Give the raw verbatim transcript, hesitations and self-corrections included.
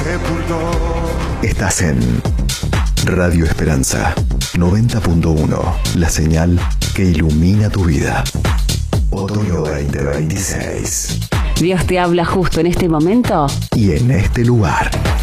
sepultó. Estás en Radio Esperanza noventa punto uno, la señal que ilumina tu vida. Otoño veinte veintiséis. Dios te habla justo en este momento y en este lugar.